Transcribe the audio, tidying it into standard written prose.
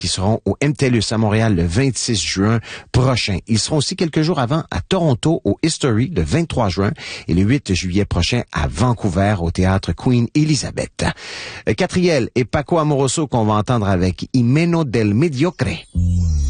qui seront au MTLUS à Montréal le 26 juin prochain. Ils seront aussi quelques jours avant à Toronto au History le 23 juin et le 8 juillet prochain à Vancouver au théâtre Queen Elizabeth. Catriel et Paco Amoroso qu'on va entendre avec Imeno del Mediocre.